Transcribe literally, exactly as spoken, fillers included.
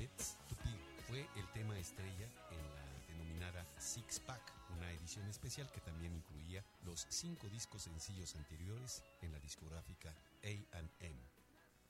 Bits to Pig fue el tema estrella en la denominada Six Pack, una edición especial que también incluía los cinco discos sencillos anteriores en la discográfica A and M.